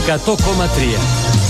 100,3.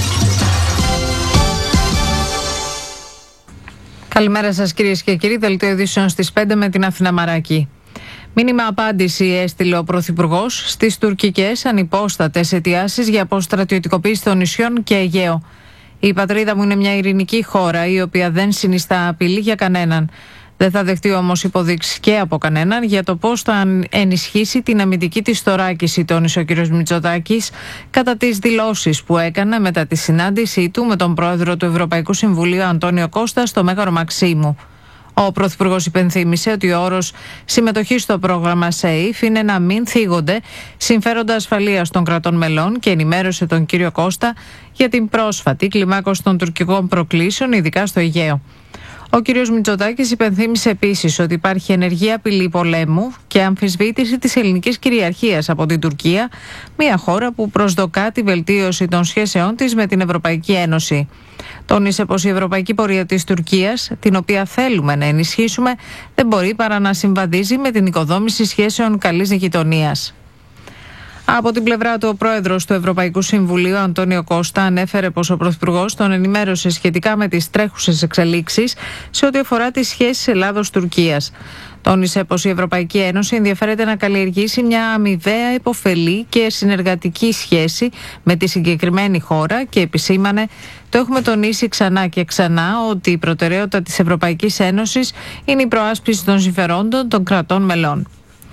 Καλημέρα σας κυρίες και κύριοι, δελτίο ειδήσεων στις 5 με την Αθηνά Μαράκη. Μήνυμα απάντηση έστειλε ο Πρωθυπουργός στις τουρκικές ανυπόστατες αιτιάσεις για αποστρατιωτικοποίηση των νησιών και Αιγαίο. Η πατρίδα μου είναι μια ειρηνική χώρα η οποία δεν συνιστά απειλή για κανέναν. Δεν θα δεχτεί όμως υποδείξεις και από κανέναν για το πώς θα ενισχύσει την αμυντική της θωράκιση, τόνισε ο κ. Μητσοτάκης κατά τις δηλώσεις που έκανε μετά τη συνάντησή του με τον πρόεδρο του Ευρωπαϊκού Συμβουλίου Αντώνιο Κώστα στο Μέγαρο Μαξίμου. Ο Πρωθυπουργός υπενθύμησε ότι ο όρος συμμετοχή στο πρόγραμμα SAFE είναι να μην θίγονται συμφέροντα ασφαλείας των κρατών μελών και ενημέρωσε τον κύριο Κώστα για την πρόσφατη κλιμάκωση των τουρκικών προκλήσεων, ειδικά στο Αιγαίο. Ο κ. Μητσοτάκης υπενθύμησε επίσης ότι υπάρχει ενεργή απειλή πολέμου και αμφισβήτηση της ελληνικής κυριαρχίας από την Τουρκία, μια χώρα που προσδοκά τη βελτίωση των σχέσεών της με την Ευρωπαϊκή Ένωση. Τόνισε πως η ευρωπαϊκή πορεία της Τουρκίας, την οποία θέλουμε να ενισχύσουμε, δεν μπορεί παρά να συμβαδίζει με την οικοδόμηση σχέσεων καλής γειτονίας. Από την πλευρά του, ο πρόεδρος του Ευρωπαϊκού Συμβουλίου, Αντώνιο Κώστα, ανέφερε πως ο Πρωθυπουργός τον ενημέρωσε σχετικά με τις τρέχουσες εξελίξεις σε ό,τι αφορά τις σχέσεις Ελλάδος-Τουρκίας. Τόνισε πως η Ευρωπαϊκή Ένωση ενδιαφέρεται να καλλιεργήσει μια αμοιβαία υποφελή και συνεργατική σχέση με τη συγκεκριμένη χώρα και επισήμανε: το έχουμε τονίσει ξανά και ξανά ότι η προτεραιότητα της Ευρωπαϊκής Ένωσης είναι η προάσπιση των συμφερόντων των κρατών μελών.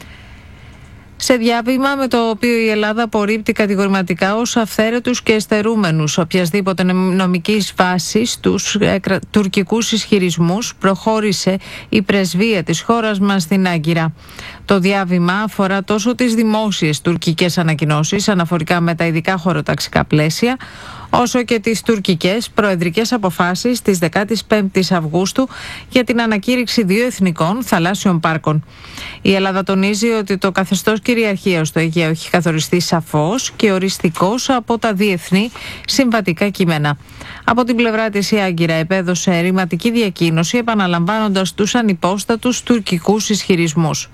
Σε διάβημα με το οποίο η Ελλάδα απορρίπτει κατηγορηματικά ως αυθαίρετους και εστερούμενους οποιασδήποτε νομικής βάσης τους τουρκικούς ισχυρισμούς, προχώρησε η πρεσβεία της χώρας μας στην Άγκυρα. Το διάβημα αφορά τόσο τις δημόσιες τουρκικές ανακοινώσεις αναφορικά με τα ειδικά χωροταξικά πλαίσια, όσο και τις τουρκικές προεδρικές αποφάσεις της 15ης Αυγούστου για την ανακήρυξη 2 εθνικών θαλάσσιων πάρκων. Η Ελλάδα τονίζει ότι το καθεστώς κυριαρχίας στο Αιγαίο έχει καθοριστεί σαφώς και οριστικώς από τα διεθνή συμβατικά κείμενα. Από την πλευρά της, η Άγκυρα επέδωσε ρηματική διακοίνωση επαναλαμβάνοντας τους ανυπόστατους τουρκικούς ισχυρισμούς.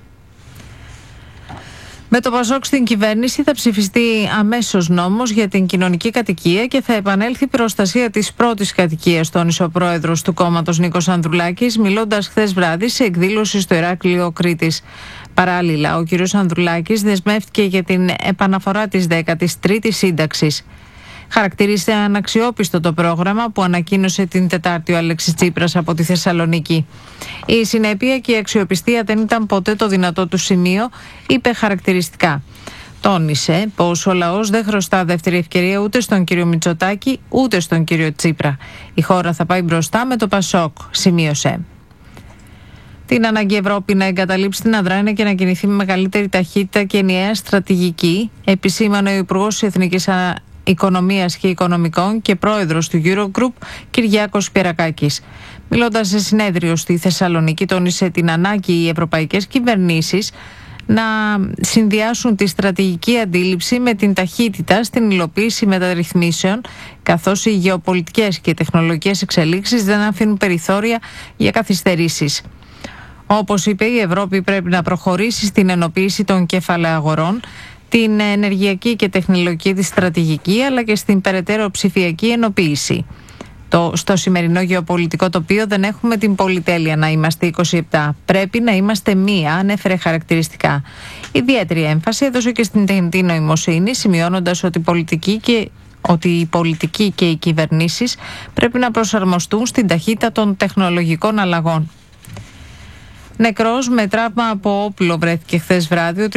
Με το Πασόκ στην κυβέρνηση θα ψηφιστεί αμέσως νόμος για την κοινωνική κατοικία και θα επανέλθει η προστασία της πρώτης κατοικίας, τόνισε ο πρόεδρος του κόμματος Νίκος Ανδρουλάκης, μιλώντας χθες βράδυ σε εκδήλωση στο Ηράκλειο Κρήτης. Παράλληλα, ο κ. Ανδρουλάκης δεσμεύτηκε για την επαναφορά της 13ης σύνταξης. Χαρακτήρισε αναξιόπιστο το πρόγραμμα που ανακοίνωσε την Τετάρτη ο Αλέξης Τσίπρας από τη Θεσσαλονίκη. Η συνέπεια και η αξιοπιστία δεν ήταν ποτέ το δυνατό του σημείο, είπε χαρακτηριστικά. Τόνισε πως ο λαός δεν χρωστά δεύτερη ευκαιρία ούτε στον κύριο Μητσοτάκη ούτε στον κύριο Τσίπρα. Η χώρα θα πάει μπροστά με το Πασόκ, σημείωσε. Την ανάγκη Ευρώπη να εγκαταλείψει την αδράνεια και να κινηθεί με μεγαλύτερη ταχύτητα και ενιαία στρατηγική, επισήμανε ο Υπουργός της Εθνικής Οικονομίας και Οικονομικών και πρόεδρος του Eurogroup, Κυριάκος Πιερακάκης. Μιλώντας σε συνέδριο στη Θεσσαλονίκη, τόνισε την ανάγκη οι ευρωπαϊκές κυβερνήσεις να συνδυάσουν τη στρατηγική αντίληψη με την ταχύτητα στην υλοποίηση μεταρρυθμίσεων, καθώς οι γεωπολιτικές και τεχνολογικές εξελίξεις δεν αφήνουν περιθώρια για καθυστερήσεις. Όπως είπε, η Ευρώπη πρέπει να προχωρήσει στην ενοποίηση των κεφαλαίων, την ενεργειακή και τεχνολογική της στρατηγική, αλλά και στην περαιτέρω ψηφιακή ενοποίηση. Στο σημερινό γεωπολιτικό τοπίο δεν έχουμε την πολυτέλεια να είμαστε 27. Πρέπει να είμαστε μία, ανέφερε χαρακτηριστικά. Ιδιαίτερη έμφαση έδωσε και στην τεχνητή νοημοσύνη, σημειώνοντας ότι οι πολιτικοί και οι κυβερνήσεις πρέπει να προσαρμοστούν στην ταχύτητα των τεχνολογικών αλλαγών. Νεκρός με τραύμα από όπλο βρέθηκε χθες βράδυ ο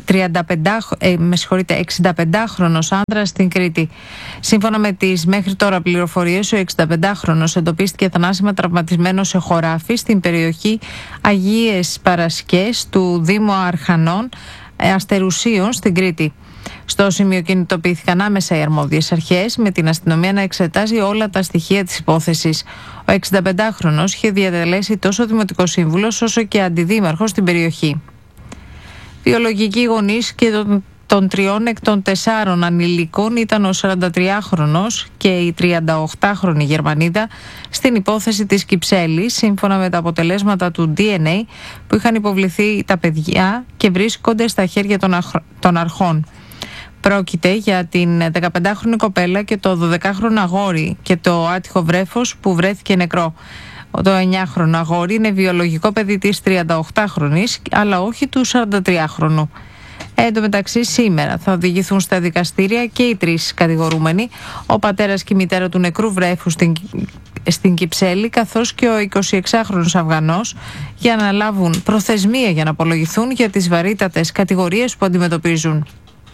65χρονος άντρας στην Κρήτη. Σύμφωνα με τις μέχρι τώρα πληροφορίες, ο 65χρονος εντοπίστηκε θανάσιμα τραυματισμένος σε χωράφι στην περιοχή Αγίες Παρασκές του Δήμου Αρχανών Αστερουσίων στην Κρήτη. Στο σημείο κινητοποιήθηκαν άμεσα οι αρμόδιες αρχές, με την αστυνομία να εξετάζει όλα τα στοιχεία της υπόθεσης. Ο 65χρονος είχε διατελέσει τόσο δημοτικός σύμβουλος όσο και αντιδήμαρχος στην περιοχή. Βιολογικοί γονείς και των 3 εκ των 4 ανηλίκων ήταν ο 43χρονος και η 38χρονη Γερμανίδα στην υπόθεση της Κυψέλης, σύμφωνα με τα αποτελέσματα του DNA που είχαν υποβληθεί τα παιδιά και βρίσκονται στα χέρια των αρχών. Πρόκειται για την 15χρονη κοπέλα και το 12χρονο αγόρι και το άτυχο βρέφος που βρέθηκε νεκρό. Το 9χρονο αγόρι είναι βιολογικό παιδί της 38χρονης, αλλά όχι του 43χρονου. Εν τω μεταξύ, σήμερα θα οδηγηθούν στα δικαστήρια και οι 3 κατηγορούμενοι, ο πατέρας και η μητέρα του νεκρού βρέφου στην Κυψέλη, καθώς και ο 26χρονος Αφγανός, για να λάβουν προθεσμία για να απολογηθούν για τις βαρύτατες κατηγορίες που αντιμετωπίζουν.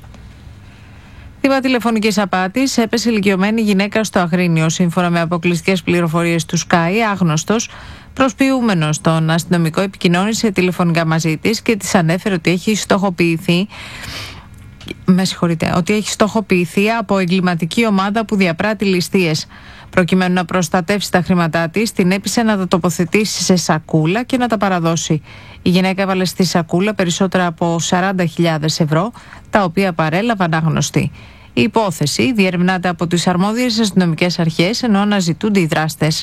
Θύμα τηλεφωνικής απάτης έπεσε ηλικιωμένη γυναίκα στο Αγρίνιο. Σύμφωνα με αποκλειστικές πληροφορίες του Sky, άγνωστος προσποιούμενος τον αστυνομικό επικοινώνησε τηλεφωνικά μαζί της και της ανέφερε ότι έχει στοχοποιηθεί από εγκληματική ομάδα που διαπράττει ληστείες. Προκειμένου να προστατεύσει τα χρήματά της, την έπεισε να τα τοποθετήσει σε σακούλα και να τα παραδώσει. Η γυναίκα έβαλε στη σακούλα περισσότερα από 40.000 ευρώ, τα οποία παρέλαβαν άγνωστοι. Η υπόθεση διερευνάται από τις αρμόδιες αστυνομικές αρχές, ενώ αναζητούνται οι δράστες.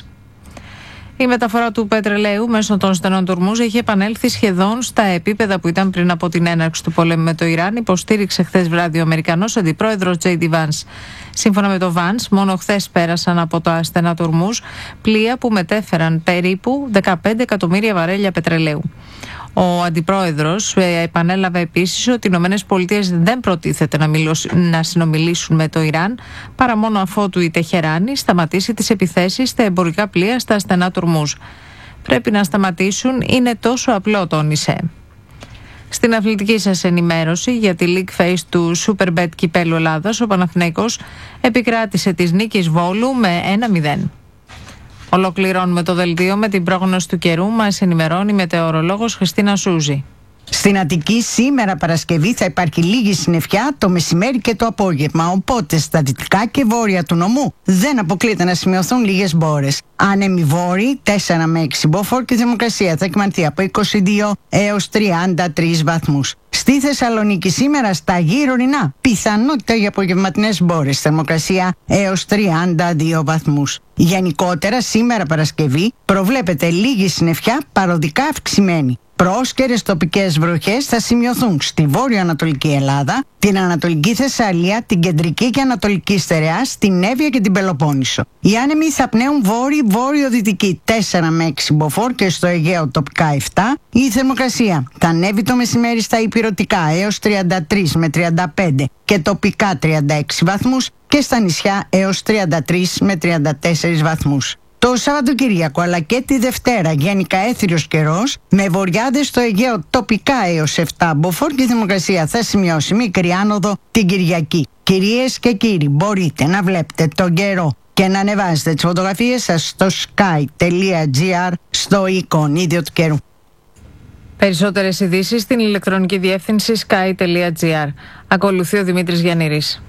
Η μεταφορά του πετρελαίου μέσω των στενών του Ορμούζ έχει επανέλθει σχεδόν στα επίπεδα που ήταν πριν από την έναρξη του πολέμου με το Ιράν, υποστήριξε χθες βράδυ ο Αμερικανός αντιπρόεδρος J.D. Vance. Σύμφωνα με το Vance, μόνο χθες πέρασαν από τα στενά του Ορμούζ πλοία που μετέφεραν περίπου 15 εκατομμύρια βαρέλια πετρελαίου. Ο αντιπρόεδρος επανέλαβε επίσης ότι οι ΗΠΑ δεν προτίθεται να συνομιλήσουν με το Ιράν παρά μόνο αφότου η Τεχεράνη σταματήσει τις επιθέσεις στα εμπορικά πλοία στα στενά του Ορμούζ. Πρέπει να σταματήσουν, είναι τόσο απλό, τόνισε. Στην αθλητική σας ενημέρωση για τη League Phase του Superbet Κυπέλλου Ελλάδας, ο Παναθηναϊκός επικράτησε της νίκης Βόλου με 1-0. Ολοκληρώνουμε το δελτίο με την πρόγνωση του καιρού. Μας ενημερώνει η μετεωρολόγος Χριστίνα Σούζη. Στην Αττική σήμερα Παρασκευή θα υπάρχει λίγη συννεφιά το μεσημέρι και το απόγευμα, οπότε στα δυτικά και βόρεια του νομού δεν αποκλείεται να σημειωθούν λίγες μπόρες. Άνεμοι βόρειοι 4 με 6 μποφόρ και η θερμοκρασία θα κυμανθεί από 22 έως 33 βαθμούς. Στη Θεσσαλονίκη σήμερα στα γύρω ορεινά πιθανότητα για απογευματινές μπόρες, θερμοκρασία έως 32 βαθμούς. Γενικότερα σήμερα Παρασκευή προβλέπεται λίγη συννεφιά παροδικά αυξημένη. Πρόσκαιρες τοπικές βροχές θα σημειωθούν στη βόρειο-ανατολική Ελλάδα, την Ανατολική Θεσσαλία, την κεντρική και ανατολική στερεά, στην Εύβοια και την Πελοπόννησο. Οι άνεμοι θα πνέουν βόρειο-βορειοδυτική 4 με 6 μποφόρ και στο Αιγαίο τοπικά 7. Η θερμοκρασία θα ανέβει το μεσημέρι στα ηπειρωτικά έως 33 με 35 και τοπικά 36 βαθμούς και στα νησιά έως 33 με 34 βαθμούς. Το Σαββατοκύριακο αλλά και τη Δευτέρα γενικά έθριος καιρός με βοριάδες στο Αιγαίο τοπικά έως 7 μποφόρ και η θερμοκρασία θα σημειώσει μικρή άνοδο την Κυριακή. Κυρίες και κύριοι, μπορείτε να βλέπετε τον καιρό και να ανεβάζετε τις φωτογραφίες σας στο sky.gr στο εικονίδιο του καιρού. Περισσότερες ειδήσεις στην ηλεκτρονική διεύθυνση sky.gr. Ακολουθεί ο Δημήτρης Γιαννήρης.